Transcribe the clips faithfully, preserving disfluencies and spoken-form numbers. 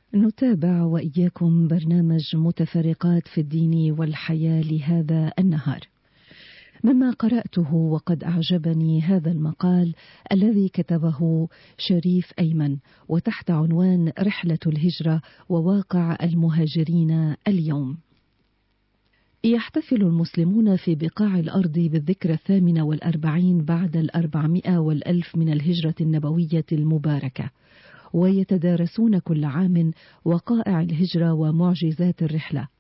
نتابع وإياكم برنامج متفرقات في الدين والحياة لهذا النهار. مما قرأته وقد أعجبني هذا المقال الذي كتبه شريف أيمن وتحت عنوان رحلة الهجرة وواقع المهاجرين اليوم. يحتفل المسلمون في بقاع الأرض بالذكرى الثامنة والأربعين بعد الأربعمائة والألف من الهجرة النبوية المباركة، ويتدارسون كل عام وقائع الهجرة ومعجزات الرحلة.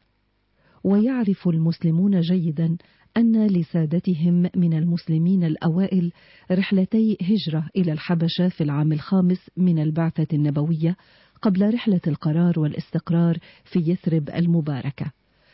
ويعرف المسلمون جيدا أن لسادتهم من المسلمين الأوائل رحلتي هجرة إلى الحبشة في العام الخامس من البعثة النبوية قبل رحلة القرار والاستقرار في يثرب المباركة.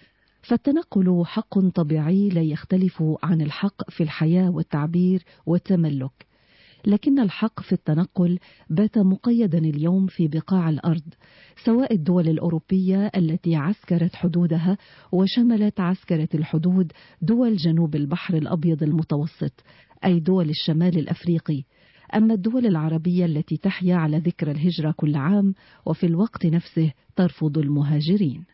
فالتنقل حق طبيعي لا يختلف عن الحق في الحياة والتعبير والتملك، لكن الحق في التنقل بات مقيدا اليوم في بقاع الأرض، سواء الدول الأوروبية التي عسكرت حدودها وشملت عسكرة الحدود دول جنوب البحر الأبيض المتوسط، أي دول الشمال الأفريقي، أما الدول العربية التي تحيا على ذكرى الهجرة كل عام وفي الوقت نفسه ترفض المهاجرين.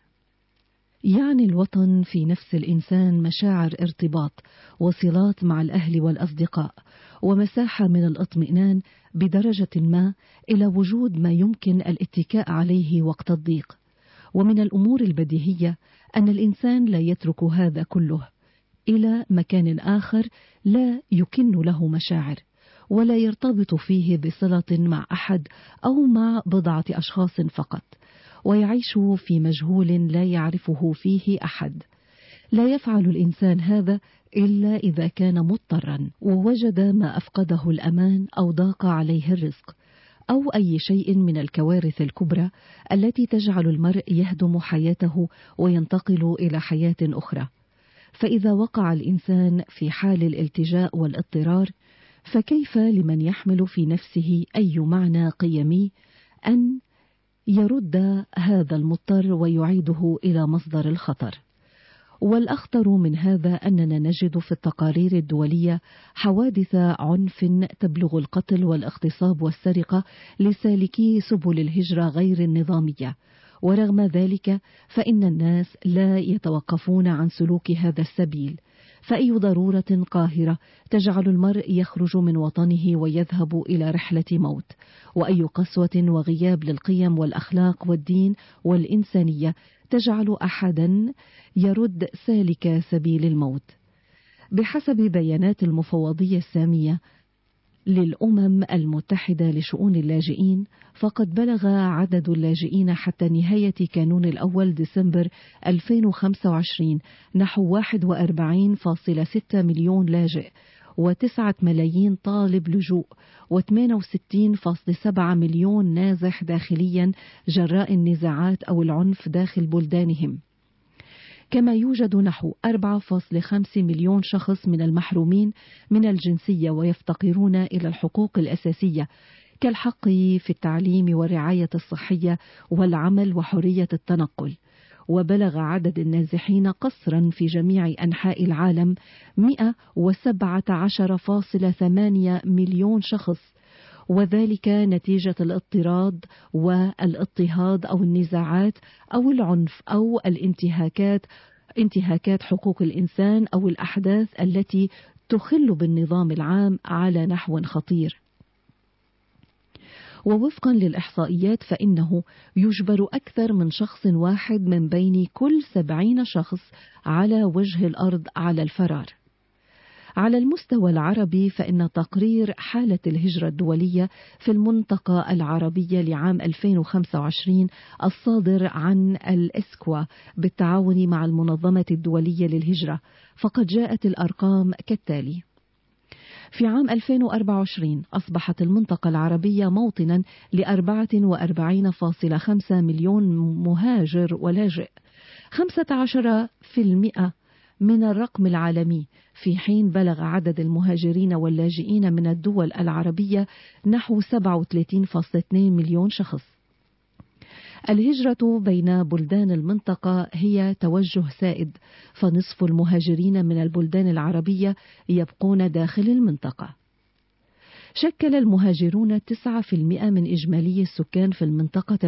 يعني الوطن في نفس الإنسان مشاعر ارتباط وصلات مع الأهل والأصدقاء ومساحة من الاطمئنان بدرجة ما إلى وجود ما يمكن الاتكاء عليه وقت الضيق. ومن الأمور البديهية أن الإنسان لا يترك هذا كله إلى مكان آخر لا يكن له مشاعر ولا يرتبط فيه بصلة مع أحد أو مع بضعة أشخاص فقط، ويعيش في مجهول لا يعرفه فيه أحد. لا يفعل الإنسان هذا إلا إذا كان مضطرا ووجد ما أفقده الأمان أو ضاق عليه الرزق أو أي شيء من الكوارث الكبرى التي تجعل المرء يهدم حياته وينتقل إلى حياة أخرى. فإذا وقع الإنسان في حال الالتجاء والاضطرار، فكيف لمن يحمل في نفسه أي معنى قيمي أن يرد هذا المضطر ويعيده إلى مصدر الخطر؟ والأخطر من هذا أننا نجد في التقارير الدولية حوادث عنف تبلغ القتل والاغتصاب والسرقة لسالكي سبل الهجرة غير النظامية، ورغم ذلك فإن الناس لا يتوقفون عن سلوك هذا السبيل. فأي ضرورة قاهرة تجعل المرء يخرج من وطنه ويذهب إلى رحلة موت، وأي قسوة وغياب للقيم والأخلاق والدين والإنسانية تجعل أحدا يرد سالك سبيل الموت. بحسب بيانات المفوضية السامية للأمم المتحدة لشؤون اللاجئين، فقد بلغ عدد اللاجئين حتى نهاية كانون الأول ديسمبر ألفين وخمسة وعشرين نحو واحد وأربعين فاصلة ستة مليون لاجئ وتسعة ملايين طالب لجوء وثمانية وستين فاصلة سبعة مليون نازح داخليا جراء النزاعات أو العنف داخل بلدانهم. كما يوجد نحو أربعة فاصلة خمسة مليون شخص من المحرومين من الجنسية ويفتقرون إلى الحقوق الأساسية كالحق في التعليم والرعاية الصحية والعمل وحرية التنقل. وبلغ عدد النازحين قسرا في جميع أنحاء العالم مئة وسبعة عشر فاصلة ثمانية مليون شخص، وذلك نتيجة الاضطراد والاضطهاد أو النزاعات أو العنف أو الانتهاكات انتهاكات حقوق الإنسان أو الأحداث التي تخل بالنظام العام على نحو خطير. ووفقا للإحصائيات فإنه يجبر أكثر من شخص واحد من بين كل سبعين شخص على وجه الأرض على الفرار. على المستوى العربي فإن تقرير حالة الهجرة الدولية في المنطقة العربية لعام ألفين وخمسة وعشرين الصادر عن الإسكوا بالتعاون مع المنظمة الدولية للهجرة، فقد جاءت الأرقام كالتالي: في عام ألفين وأربعة وعشرين أصبحت المنطقة العربية موطنا ل أربعة وأربعين فاصلة خمسة مليون مهاجر ولاجئ، خمسة عشر بالمئة من الرقم العالمي، في حين بلغ عدد المهاجرين واللاجئين من الدول العربية نحو سبعة وثلاثين فاصلة اثنين مليون شخص. الهجرة بين بلدان المنطقة هي توجه سائد، فنصف المهاجرين من البلدان العربية يبقون داخل المنطقة. شكل المهاجرون تسعة بالمئة من إجمالي السكان في المنطقة